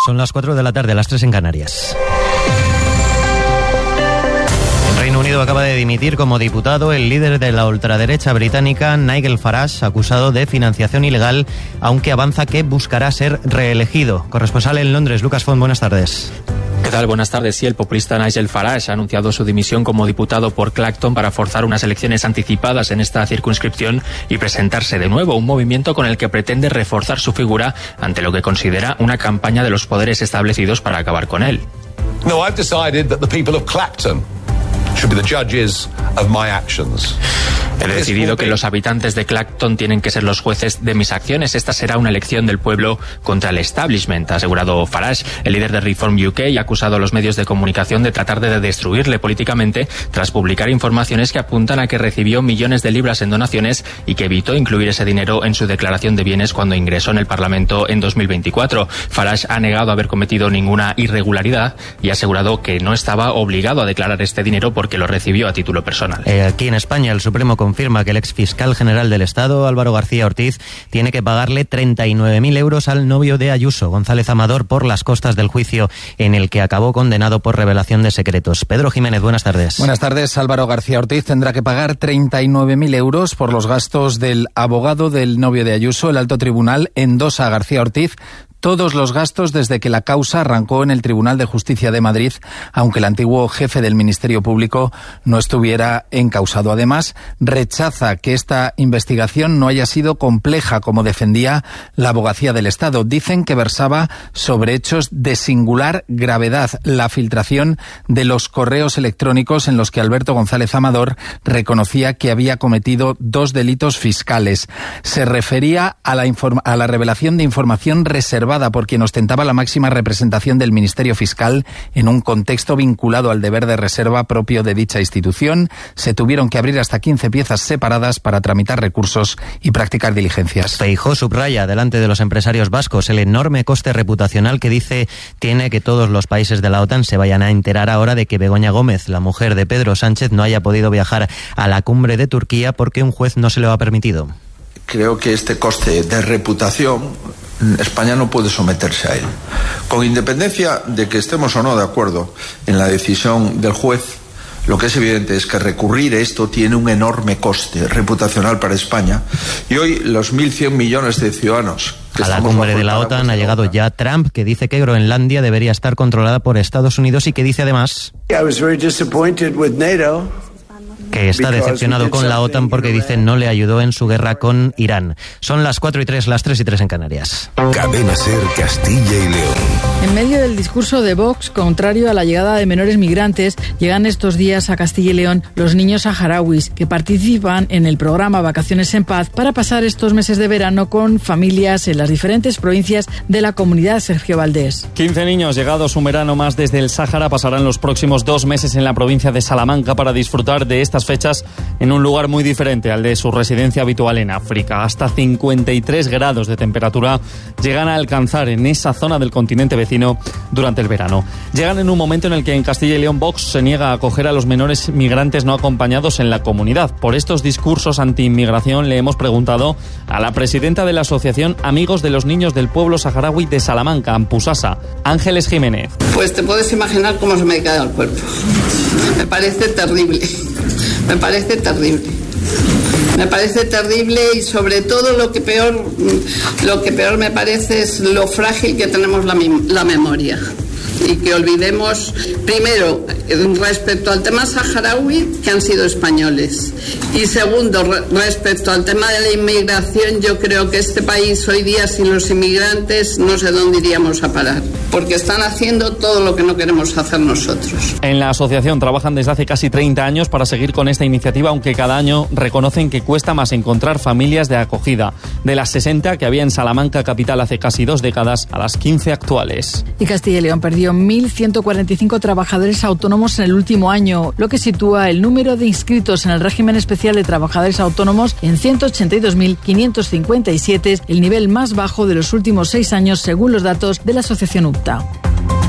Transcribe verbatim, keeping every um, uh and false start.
Son las cuatro de la tarde, las tres en Canarias. El Reino Unido acaba de dimitir como diputado el líder de la ultraderecha británica, Nigel Farage, acusado de financiación ilegal, aunque avanza que buscará ser reelegido. Corresponsal en Londres, Lucas Font, buenas tardes. ¿Qué tal? Buenas tardes. Sí, el populista Nigel Farage ha anunciado su dimisión como diputado por Clacton para forzar unas elecciones anticipadas en esta circunscripción y presentarse de nuevo, un movimiento con el que pretende reforzar su figura ante lo que considera una campaña de los poderes establecidos para acabar con él. No, I've decided that the people of Clacton should be the judges of my actions. He decidido que los habitantes de Clacton tienen que ser los jueces de mis acciones. Esta será una elección del pueblo contra el establishment, ha asegurado Farage. El líder de Reform U K ha acusado a los medios de comunicación de tratar de destruirle políticamente tras publicar informaciones que apuntan a que recibió millones de libras en donaciones y que evitó incluir ese dinero en su declaración de bienes cuando ingresó en el Parlamento en dos mil veinticuatro. Farage ha negado haber cometido ninguna irregularidad y ha asegurado que no estaba obligado a declarar este dinero porque lo recibió a título personal. Eh, aquí en España, el Supremo confirma que el exfiscal general del Estado, Álvaro García Ortiz, tiene que pagarle treinta y nueve mil euros al novio de Ayuso, González Amador, por las costas del juicio en el que acabó condenado por revelación de secretos. Pedro Jiménez, buenas tardes. Buenas tardes. Álvaro García Ortiz tendrá que pagar treinta y nueve mil euros por los gastos del abogado del novio de Ayuso. El alto tribunal endosa a García Ortiz todos los gastos desde que la causa arrancó en el Tribunal de Justicia de Madrid, aunque el antiguo jefe del Ministerio Público no estuviera encausado. Además, rechaza que esta investigación no haya sido compleja, como defendía la abogacía del Estado. Dicen que versaba sobre hechos de singular gravedad: la filtración de los correos electrónicos en los que Alberto González Amador reconocía que había cometido dos delitos fiscales. Se refería a la, informa- a la revelación de información reservada por quien ostentaba la máxima representación del Ministerio Fiscal en un contexto vinculado al deber de reserva propio de dicha institución. Se tuvieron que abrir hasta quince piezas separadas para tramitar recursos y practicar diligencias. Feijóo subraya delante de los empresarios vascos el enorme coste reputacional que dice tiene que todos los países de la OTAN se vayan a enterar ahora de que Begoña Gómez, la mujer de Pedro Sánchez, no haya podido viajar a la cumbre de Turquía porque un juez no se lo ha permitido. Creo que este coste de reputación España no puede someterse a él. Con independencia de que estemos o no de acuerdo en la decisión del juez, lo que es evidente es que recurrir a esto tiene un enorme coste reputacional para España. Y hoy los mil cien millones de ciudadanos que a la cumbre de la OTAN ha llegado ya Trump, que dice que Groenlandia debería estar controlada por Estados Unidos y que dice además que está decepcionado con la OTAN porque dice no le ayudó en su guerra con Irán. Son las cuatro y tres, las tres y tres en Canarias. Cadena SER, Castilla y León. En medio del discurso de Vox, contrario a la llegada de menores migrantes, llegan estos días a Castilla y León los niños saharauis que participan en el programa Vacaciones en Paz para pasar estos meses de verano con familias en las diferentes provincias de la comunidad. Sergio Valdés. quince niños llegados un verano más desde el Sáhara pasarán los próximos dos meses en la provincia de Salamanca para disfrutar de esta fechas en un lugar muy diferente al de su residencia habitual en África. Hasta cincuenta y tres grados de temperatura llegan a alcanzar en esa zona del continente vecino durante el verano. Llegan en un momento en el que en Castilla y León Vox se niega a acoger a los menores migrantes no acompañados en la comunidad. Por estos discursos anti-inmigración le hemos preguntado a la presidenta de la Asociación Amigos de los Niños del Pueblo Saharaui de Salamanca, Ampusasa, Ángeles Jiménez. Pues te puedes imaginar cómo se me cae el cuerpo. Me parece terrible. Me parece terrible. Me parece terrible y sobre todo lo que peor, lo que peor me parece es lo frágil que tenemos la, la memoria. Y que olvidemos, primero, respecto al tema saharaui, que han sido españoles. Y segundo, re- respecto al tema de la inmigración, yo creo que este país hoy día sin los inmigrantes no sé dónde iríamos a parar. Porque están haciendo todo lo que no queremos hacer nosotros. En la asociación trabajan desde hace casi treinta años para seguir con esta iniciativa, aunque cada año reconocen que cuesta más encontrar familias de acogida. De las sesenta que había en Salamanca capital hace casi dos décadas a las quince actuales. Y Castilla y León perdió mil ciento cuarenta y cinco trabajadores autónomos en el último año, lo que sitúa el número de inscritos en el régimen especial de trabajadores autónomos en ciento ochenta y dos mil quinientos cincuenta y siete, el nivel más bajo de los últimos seis años según los datos de la asociación U P T A.